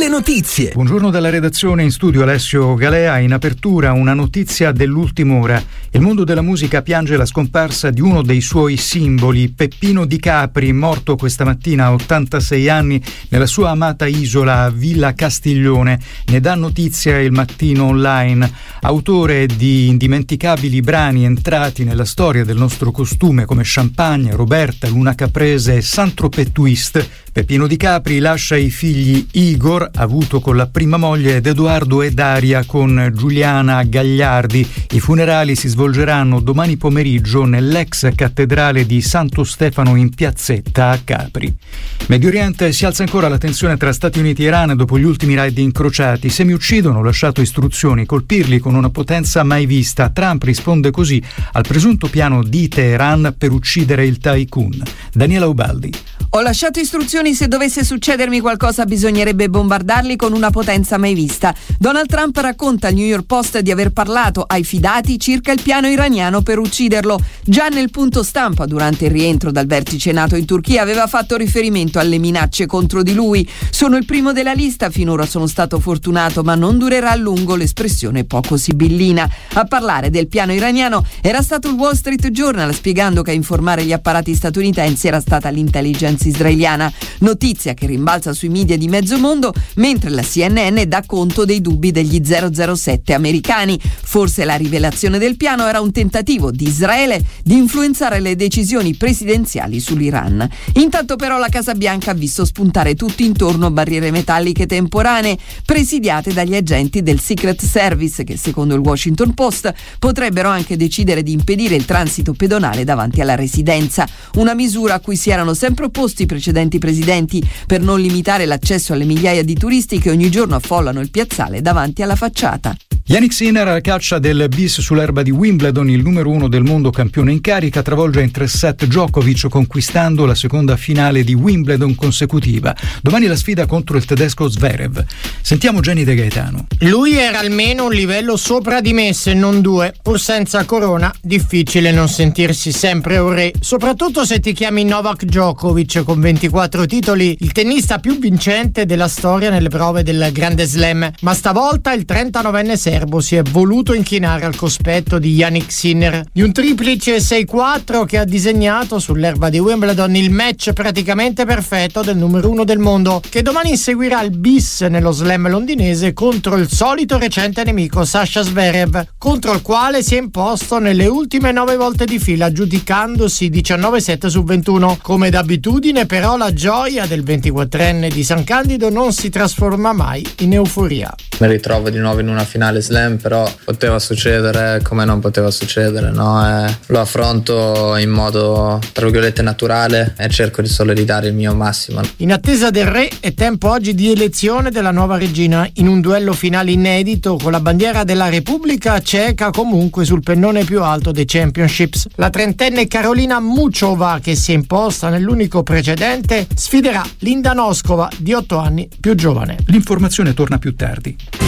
le notizie. Buongiorno dalla redazione, in studio Alessio Galea. In apertura una notizia dell'ultima ora. Il mondo della musica piange la scomparsa di uno dei suoi simboli, Peppino Di Capri, morto questa mattina a 86 anni nella sua amata isola a Villa Castiglione. Ne dà notizia il Mattino Online. Autore di indimenticabili brani entrati nella storia del nostro costume come Champagne, Roberta, Luna Caprese e Saint-Tropez Twist, Peppino Di Capri lascia i figli Igor, avuto con la prima moglie, ed Edoardo e Daria con Giuliana Gagliardi. I funerali si svolgeranno domani pomeriggio nell'ex cattedrale di Santo Stefano in Piazzetta a Capri. Medio Oriente, si alza ancora la tensione tra Stati Uniti e Iran dopo gli ultimi raid incrociati. Se mi uccidono, ho lasciato istruzioni, colpirli con una potenza mai vista. Trump risponde così al presunto piano di Teheran per uccidere il tycoon. Daniela Ubaldi. Ho lasciato istruzioni, se dovesse succedermi qualcosa bisognerebbe bombardarli con una potenza mai vista. Donald Trump racconta al New York Post di aver parlato ai fidati circa il piano iraniano per ucciderlo. Già nel punto stampa durante il rientro dal vertice NATO in Turchia aveva fatto riferimento alle minacce contro di lui. Sono il primo della lista, finora sono stato fortunato, ma non durerà a lungo, l'espressione poco sibillina. A parlare del piano iraniano era stato il Wall Street Journal, spiegando che a informare gli apparati statunitensi era stata l'intelligence israeliana, notizia che rimbalza sui media di mezzo mondo, mentre la CNN dà conto dei dubbi degli 007 americani. Forse la rivelazione del piano era un tentativo di Israele di influenzare le decisioni presidenziali sull'Iran. Intanto però la Casa Bianca ha visto spuntare tutto intorno barriere metalliche temporanee presidiate dagli agenti del Secret Service che, secondo il Washington Post, potrebbero anche decidere di impedire il transito pedonale davanti alla residenza, una misura a cui si erano sempre opposti i precedenti presidenti per non limitare l'accesso alle migliaia di turisti che ogni giorno affollano il piazzale davanti alla facciata. Jannik Sinner alla caccia del bis sull'erba di Wimbledon, il numero 1 del mondo campione in carica, travolge in 3 set Djokovic conquistando la seconda finale di Wimbledon consecutiva. Domani la sfida contro il tedesco Zverev. Sentiamo Gianni De Gaetano. Lui era almeno un livello sopra di me, se non 2. Pur senza corona, difficile non sentirsi sempre un re, soprattutto se ti chiami Novak Djokovic, con 24 titoli, il tennista più vincente della storia nelle prove del Grande Slam. Ma stavolta il 39enne serbo si è voluto inchinare al cospetto di Jannik Sinner, di un triplice 6-4 che ha disegnato sull'erba di Wimbledon il match praticamente perfetto del numero 1 del mondo, che domani inseguirà il bis nello slam londinese contro il solito recente nemico Sasha Zverev, contro il quale si è imposto nelle ultime 9 volte di fila, aggiudicandosi 19-7 su 21. Come d'abitudine però la gioia del 24enne di San Candido non si trasforma mai in euforia. Mi ritrovo di nuovo in una finale slam, però poteva succedere come non poteva succedere, no? Lo affronto in modo tra virgolette naturale e cerco di solo ridare il mio massimo. In attesa del re è tempo oggi di elezione della nuova regina, in un duello finale inedito con la bandiera della Repubblica Ceca comunque sul pennone più alto dei championships. La trentenne Karolina Muchova, che si è imposta nell'unico precedente, sfiderà Linda Noskova di 8 anni più giovane. L'informazione torna più tardi.